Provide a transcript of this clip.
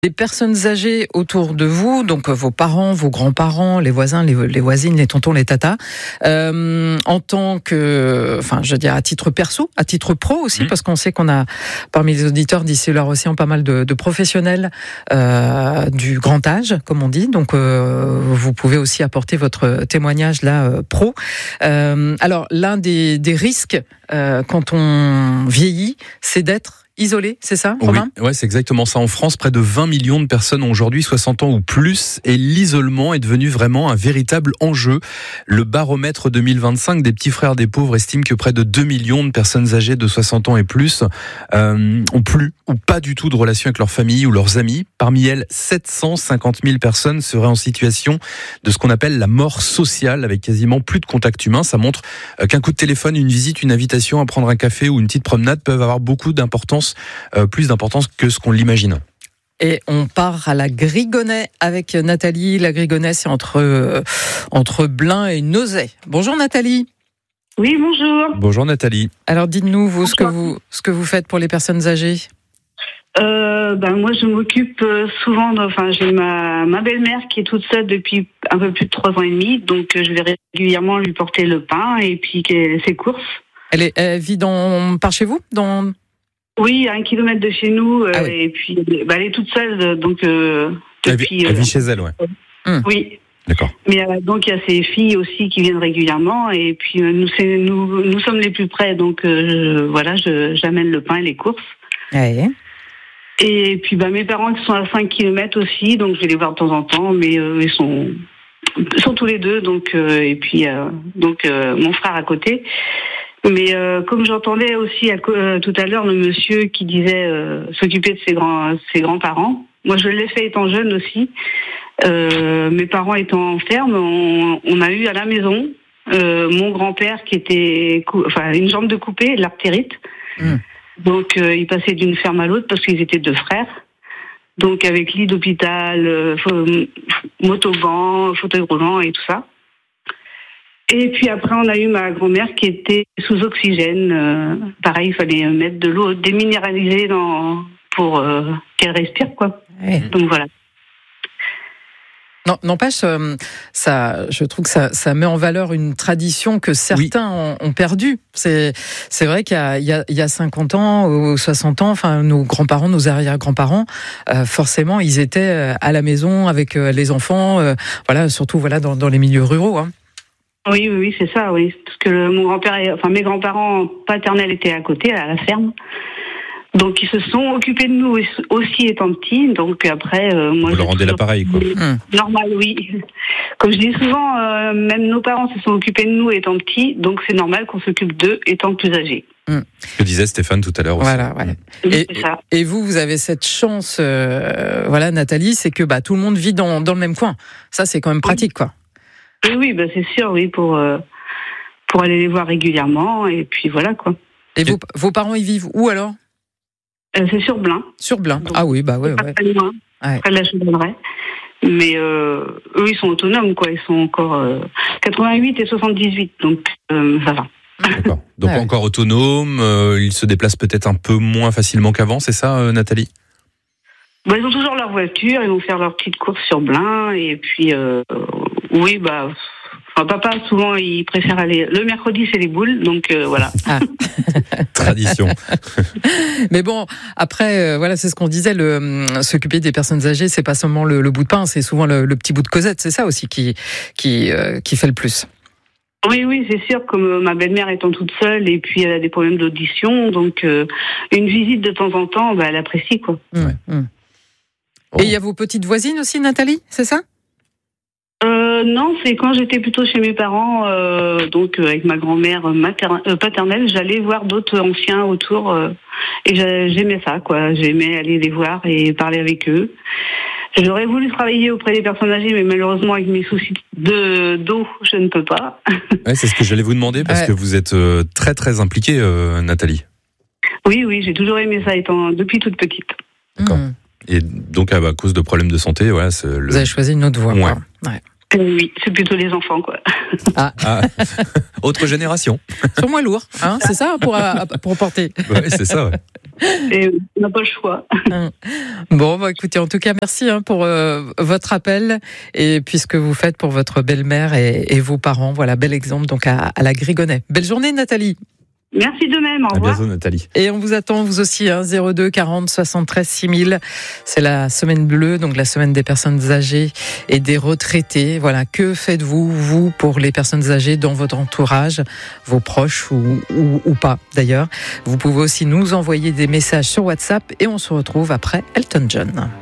Les personnes âgées autour de vous, donc vos parents, vos grands-parents, les voisins, les voisines, les tontons, les tatas, en tant que, je veux dire à titre perso, à titre pro aussi, parce qu'on sait qu'on a parmi les auditeurs d'ici leur océan pas mal de professionnels du grand âge, comme on dit. Donc vous pouvez aussi apporter votre témoignage là pro. Alors l'un des risques quand on vieillit, c'est d'être isolé, c'est ça, Romain ? Oui, c'est exactement ça. En France, près de 20 millions de personnes ont aujourd'hui 60 ans ou plus et l'isolement est devenu vraiment un véritable enjeu. Le baromètre 2025 des petits frères des pauvres estime que près de 2 millions de personnes âgées de 60 ans et plus ont plus ou pas du tout de relation avec leur famille ou leurs amis. Parmi elles, 750 000 personnes seraient en situation de ce qu'on appelle la mort sociale avec quasiment plus de contact humain. Ça montre qu'un coup de téléphone, une visite, une invitation à prendre un café ou une petite promenade peuvent avoir beaucoup d'importance, plus d'importance que ce qu'on l'imagine. Et on part à la Grigonnet avec Nathalie. La Grigonnet, c'est entre Blain et Nozay. Bonjour Nathalie. Oui, bonjour. Bonjour Nathalie. Alors dites-nous, vous, ce que vous faites pour les personnes âgées. Moi, je m'occupe souvent. J'ai ma belle-mère qui est toute seule depuis un peu plus de 3 ans et demi, donc je vais régulièrement lui porter le pain et puis ses courses. Elle vit par chez vous, Oui, à 1 kilomètre de chez nous, oui. Et puis elle est toute seule, donc depuis. Elle vit chez elle, ouais. Oui. D'accord. Mais donc il y a ses filles aussi qui viennent régulièrement, et puis nous sommes les plus près, donc j'amène le pain et les courses. Ouais. Et puis mes parents qui sont à 5 kilomètres aussi, donc je vais les voir de temps en temps, mais ils sont tous les deux, donc mon frère à côté. Mais comme j'entendais aussi tout à l'heure le monsieur qui disait s'occuper de ses grands-parents, moi je l'ai fait étant jeune aussi. Mes parents étant en ferme, on a eu à la maison mon grand-père qui était une jambe de coupé, l'artérite. Donc il passait d'une ferme à l'autre parce qu'ils étaient 2 frères. Donc avec lit d'hôpital, motobanc, fauteuil roulant et tout ça. Et puis après, on a eu ma grand-mère qui était sous oxygène. Pareil, il fallait mettre de l'eau déminéralisée pour qu'elle respire, quoi. Ouais. Donc voilà. Non, n'empêche, je trouve que ça met en valeur une tradition que certains ont perdue. C'est vrai qu'il y a 50 ans ou 60 ans, nos grands-parents, nos arrière-grands-parents, forcément, ils étaient à la maison avec les enfants, surtout dans les milieux ruraux. Hein. Oui, c'est ça, oui. Parce que mes grands-parents paternels étaient à côté, à la ferme. Donc ils se sont occupés de nous aussi étant petits. Donc après, moi. Vous leur rendez l'appareil, quoi. Normal, oui. Comme je dis souvent, même nos parents se sont occupés de nous étant petits, donc c'est normal qu'on s'occupe d'eux étant plus âgés. Ce que disait Stéphane tout à l'heure aussi. Voilà. Et vous avez cette chance, Nathalie, c'est que tout le monde vit dans le même coin. Ça, c'est quand même pratique, quoi. Oui, c'est sûr, oui, pour aller les voir régulièrement, et puis voilà, quoi. Et vos parents, ils vivent où alors ? C'est sur Blain. Sur Blain. Donc, ah oui, ouais. Pas très loin, près de la Chevalerie. Mais eux, ils sont autonomes, quoi. Ils sont encore 88 et 78, donc ça va. D'accord. Donc encore autonomes, ils se déplacent peut-être un peu moins facilement qu'avant, c'est ça, Nathalie ? Ils ont toujours leur voiture, ils vont faire leurs petites courses sur Blain, et puis papa, souvent, il préfère aller. Le mercredi, c'est les boules, donc voilà. Tradition. Mais bon, après, c'est ce qu'on disait, s'occuper des personnes âgées, c'est pas seulement le bout de pain, c'est souvent le petit bout de Cosette, c'est ça aussi qui fait le plus. Oui, c'est sûr, comme ma belle-mère étant toute seule, et puis elle a des problèmes d'audition, donc une visite de temps en temps, elle apprécie, quoi. Et il y a vos petites voisines aussi, Nathalie, c'est ça ? Non, c'est quand j'étais plutôt chez mes parents, avec ma grand-mère paternelle, j'allais voir d'autres anciens autour, et j'aimais ça, quoi. J'aimais aller les voir et parler avec eux. J'aurais voulu travailler auprès des personnes âgées, mais malheureusement, avec mes soucis d'eau, je ne peux pas. Ouais, c'est ce que j'allais vous demander, parce que vous êtes très, très impliquée, Nathalie. Oui, j'ai toujours aimé ça, depuis toute petite. D'accord. Et donc, à cause de problèmes de santé, vous avez choisi une autre voie. Ouais. Oui, c'est plutôt les enfants, quoi. Autre génération. Ils sont moins lourds, c'est ça, pour porter. Ouais, c'est ça, ouais. Et on n'a pas le choix. Bon, bah, écoutez, en tout cas, merci pour votre appel et puis ce que vous faites pour votre belle-mère et vos parents. Voilà, bel exemple donc à la Grigonnet. Belle journée, Nathalie. Merci de même, au revoir. À bientôt, Nathalie. Et on vous attend, vous aussi, 02 40 73 6000. C'est la semaine bleue, donc la semaine des personnes âgées et des retraités. Voilà, que faites-vous, vous, pour les personnes âgées dans votre entourage, vos proches ou pas, d'ailleurs. Vous pouvez aussi nous envoyer des messages sur WhatsApp et on se retrouve après Elton John.